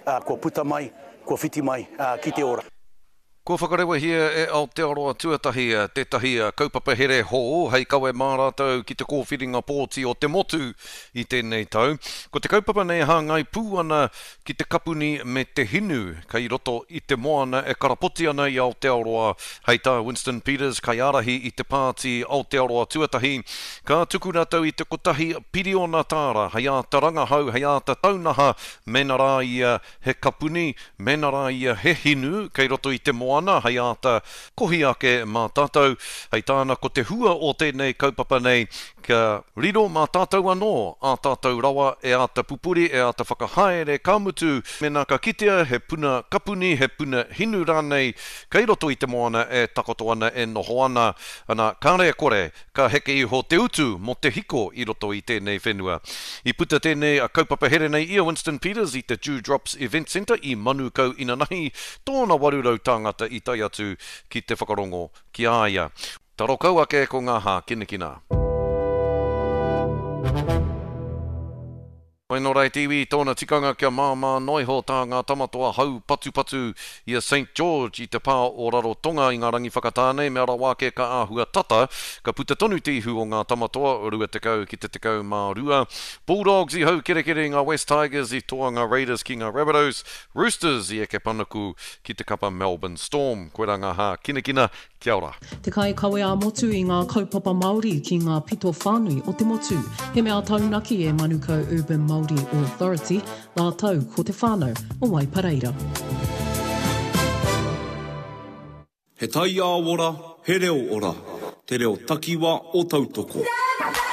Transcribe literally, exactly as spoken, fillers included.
uh, kua puta mai, kua whiti mai uh, ki te ora. Ko whakarewa hia e Aotearoa tuatahi tētahi kaupapa here hō, hei kawe mā rātou ki te kōwhiringa pōti o te motu i tēnei tau. Ko te kaupapa nei hāngai pū ana ki te kapuni me te hinu, kei roto i te moana e karapoti ana i Aotearoa. Hei tā Winston Peters, kai arahi i te pāti Aotearoa tuatahi. Ka tuku rātou i te kotahi piriona tāra, hei a ta rangahau, hei a ta taunaha, mena rā ia he kapuni, mena rā ia he hinu, kei roto i te moana. Ana, hei ata kohi ake mā tātou, hei tāna ko te hua o tēnei kaupapa nei, ka riro mā tātou anō, a tātou rawa e ata pupuri, e ata whakahaere kāmutu, mena ka kitea, he puna kapuni, he puna hinu rānei, kei roto i te moana e takoto ana e noho ana, ana kāre kore, ka heke iho te utu mo te hiko i roto i tēnei whenua. I puta tēnei a kaupapa here nei ia Winston Peters i te Dewdrops Event Centre i Manukau Inanahi, tōna warurau tāngata i tai atu ki te whakarongo ki aia. Taro kau ake ko ngā hā kinakina. Wai no rei tiwi, tōna tikanga kia māmā noiho tā ngā tamatoa hau patu patu i a Saint George i te pā o Rarotonga i ngā rangi whakatāne, me ara wāke ka āhua tata, ka puta tonu tihu o ngā tamatoa, o rua te kau ki te te kau mā rua. Bulldogs i hau kere kere ngā West Tigers i toa ngā Raiders ki ngā Rabbitohs, Roosters i eke panaku ki te kapa Melbourne Storm. Koe rā ngā hā kinakina, kia ora. Te kai kawe a motu i ngā kaupapa Māori ki ngā pito whānui o te motu. He mea taunaki e Manukau Urban Māori Authority, nā tau ko te whānau o Waipareira. He tai ā ora, he reo ora, te reo takiwa o tautoko.